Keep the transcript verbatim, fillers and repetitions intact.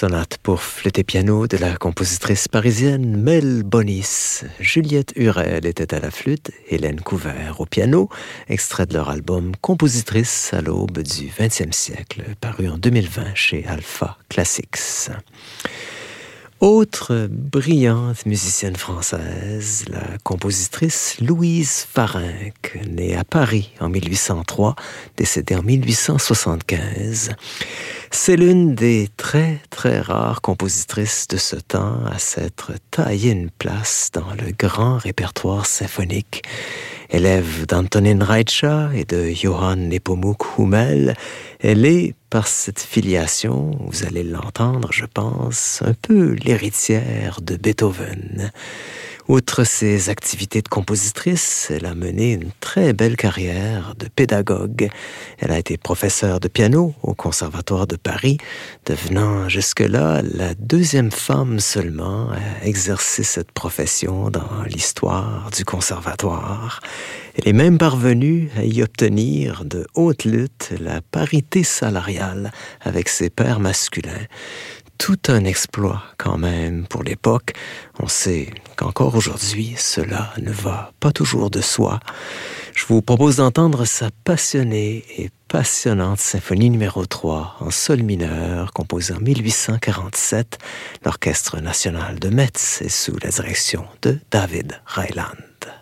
Sonate pour flûte et piano de la compositrice parisienne Mel Bonis. Juliette Hurel était à la flûte, Hélène Couvert au piano, extrait de leur album Compositrice à l'aube du vingtième siècle, paru en deux mille vingt chez Alpha Classics. Autre brillante musicienne française, la compositrice Louise Farinck, née à Paris en mille huit cent trois, décédée en mille huit cent soixante-quinze. C'est l'une des très très rares compositrices de ce temps à s'être taillé une place dans le grand répertoire symphonique. Élève d'Antonin Reicha et de Johann Nepomuk Hummel, elle est, par cette filiation, vous allez l'entendre, je pense, un peu l'héritière de Beethoven. Outre ses activités de compositrice, elle a mené une très belle carrière de pédagogue. Elle a été professeure de piano au Conservatoire de Paris, devenant jusque-là la deuxième femme seulement à exercer cette profession dans l'histoire du Conservatoire. Elle est même parvenue à y obtenir de haute lutte la parité salariale avec ses pairs masculins. Tout un exploit quand même pour l'époque. On sait qu'encore aujourd'hui, cela ne va pas toujours de soi. Je vous propose d'entendre sa passionnée et passionnante symphonie numéro trois en sol mineur, composée en mille huit cent quarante-sept. L'Orchestre national de Metz est sous la direction de David Reiland.